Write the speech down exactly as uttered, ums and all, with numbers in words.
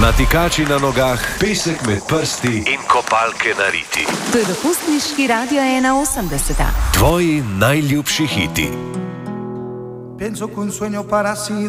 Natikači na nogah, pesek med prsti in kopalke na riti. To je dopustniški radio ena osemdeset. Tvoji najljubši hiti. Penso che un sogno para